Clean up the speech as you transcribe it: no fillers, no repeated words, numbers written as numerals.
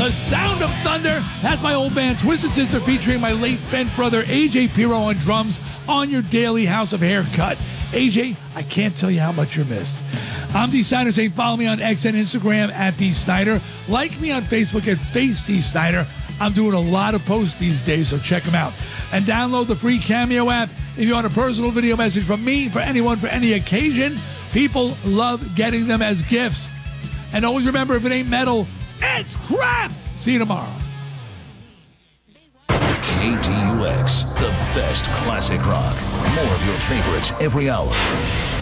The Sound of Thunder. That's my old band Twisted Sister featuring my late bent brother AJ Pirro on drums on your daily House of Haircut. AJ, I can't tell you how much you're missed. I'm Dee Snider saying follow me on X and Instagram at Dee Snider. Like me on Facebook at Face Dee Snider. I'm doing a lot of posts these days, so check them out. And download the free Cameo app if you want a personal video message from me, for anyone, for any occasion. People love getting them as gifts. And always remember, if it ain't metal, it's crap. See you tomorrow. KTUX, the best classic rock. More of your favorites every hour.